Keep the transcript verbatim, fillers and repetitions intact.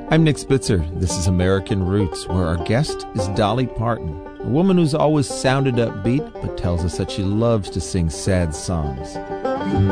I'm Nick Spitzer. This is American Roots, where our guest is Dolly Parton, a woman who's always sounded upbeat but tells us that she loves to sing sad songs.